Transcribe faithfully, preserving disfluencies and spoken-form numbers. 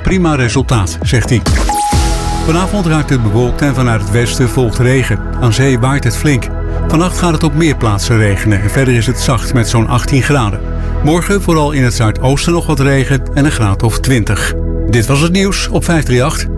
prima resultaat, zegt hij. Vanavond raakt het bewolkt en vanuit het westen volgt regen. Aan zee waait het flink. Vannacht gaat het op meer plaatsen regenen en verder is het zacht met zo'n achttien graden. Morgen vooral in het zuidoosten nog wat regen en een graad of twintig. Dit was het nieuws op vijf drie acht.